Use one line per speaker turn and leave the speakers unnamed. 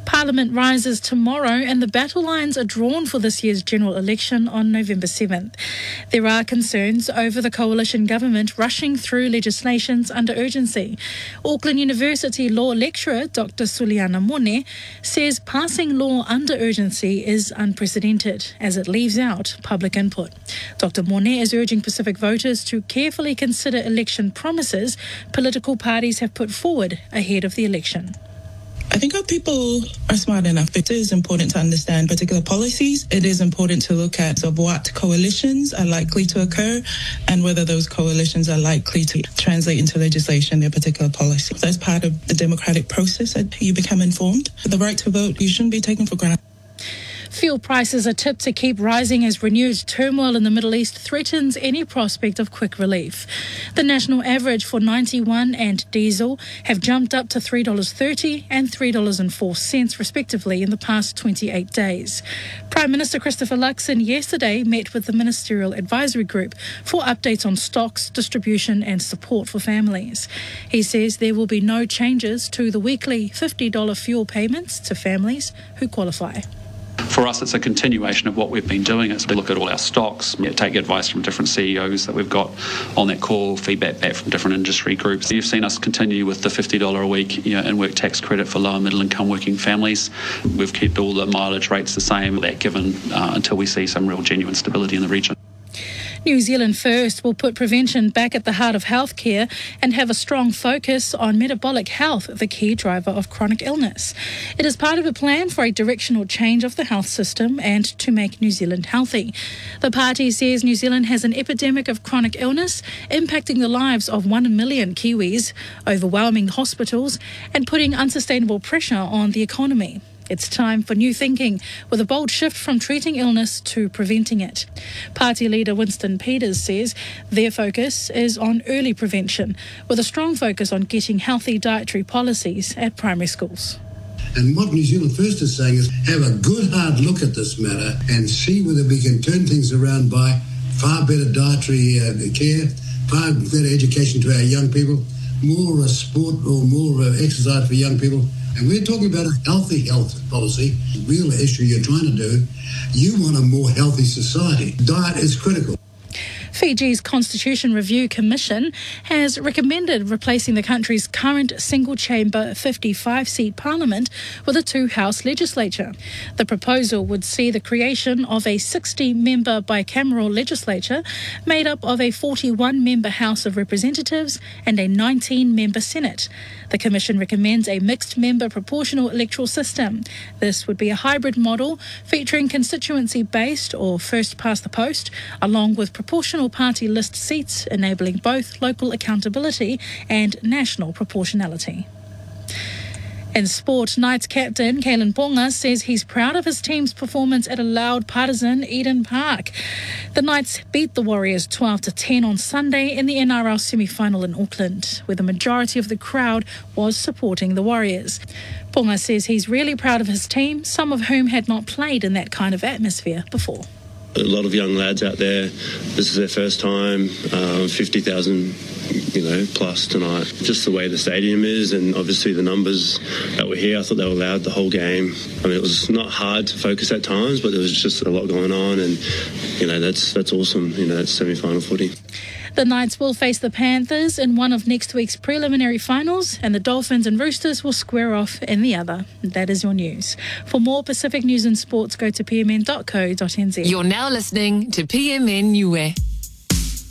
Parliament rises tomorrow and the battle lines are drawn for this year's general election on November 7th. There are concerns over the coalition government rushing through legislations under urgency. Auckland University law lecturer Dr. Suliana Mone says passing law under urgency is unprecedented as it leaves out public input. Dr. Mone is urging Pacific voters to carefully consider election promises political parties have put forward ahead of the election.
I think our people are smart enough. It is important to understand particular policies. It is important to look at what coalitions are likely to occur and whether those coalitions are likely to translate into legislation, their particular policy. That's part of the democratic process that you become informed. The right to vote, you shouldn't be taken for granted.
Fuel prices are tipped to keep rising as renewed turmoil in the Middle East threatens any prospect of quick relief. The national average for 91 and diesel have jumped up to $3.30 and $3.04 respectively in the past 28 days. Prime Minister Christopher Luxon yesterday met with the Ministerial Advisory Group for updates on stocks, distribution and support for families. He says there will be no changes to the weekly $50 fuel payments to families who qualify.
For us, it's a continuation of what we've been doing. It's we look at all our stocks, take advice from different CEOs that we've got on that call, feedback back from different industry groups. You've seen us continue with the $50 a week in-work tax credit for low and middle income working families. We've kept all the mileage rates the same, that given until we see some real genuine stability in the region.
New Zealand First will put prevention back at the heart of healthcare and have a strong focus on metabolic health, the key driver of chronic illness. It is part of a plan for a directional change of the health system and to make New Zealand healthy. The party says New Zealand has an epidemic of chronic illness impacting the lives of 1 million Kiwis, overwhelming hospitals and putting unsustainable pressure on the economy. It's time for new thinking, with a bold shift from treating illness to preventing it. Party leader Winston Peters says their focus is on early prevention, with a strong focus on getting healthy dietary policies at primary schools.
And what New Zealand First is saying is have a good hard look at this matter and see whether we can turn things around by far better dietary care, far better education to our young people, more sport or more exercise for young people. And we're talking about a healthy health policy, real issue you're trying to do. You want a more healthy society. Diet is critical.
Fiji's Constitution Review Commission has recommended replacing the country's current single-chamber 55-seat parliament with a two-house legislature. The proposal would see the creation of a 60-member bicameral legislature made up of a 41-member House of Representatives and a 19-member Senate. The Commission recommends a mixed-member proportional electoral system. This would be a hybrid model featuring constituency-based or first-past-the-post, along with proportional party list seats, enabling both local accountability and national proportionality. In sport, Knights captain Kalyn Ponga says he's proud of his team's performance at a loud partisan Eden Park. The Knights beat the Warriors 12-10 on Sunday in the NRL semi-final in Auckland, where the majority of the crowd was supporting the Warriors. Ponga says he's really proud of his team, some of whom had not played in that kind of atmosphere before.
A lot of young lads out there, this is their first time, 50,000 plus tonight. Just the way the stadium is and obviously the numbers that were here, I thought they were loud the whole game. I mean, it was not hard to focus at times, but there was just a lot going on and, that's awesome. That's semi-final footy.
The Knights will face the Panthers in one of next week's preliminary finals, and the Dolphins and Roosters will square off in the other. That is your news. For more Pacific news and sports, go to pmn.co.nz.
You're now listening to PMN Niue.